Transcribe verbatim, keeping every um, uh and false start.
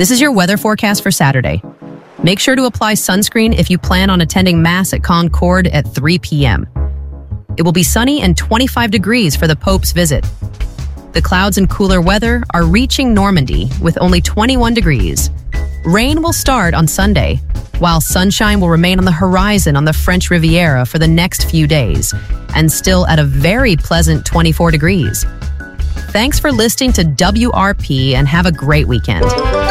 This is your weather forecast for Saturday. Make sure to apply sunscreen if you plan on attending Mass at Concord at three p.m. It will be sunny and twenty-five degrees for the Pope's visit. The clouds and cooler weather are reaching Normandy with only twenty-one degrees. Rain will start on Sunday, while sunshine will remain on the horizon on the French Riviera for the next few days, and still at a very pleasant twenty-four degrees. Thanks for listening to W R P and have a great weekend.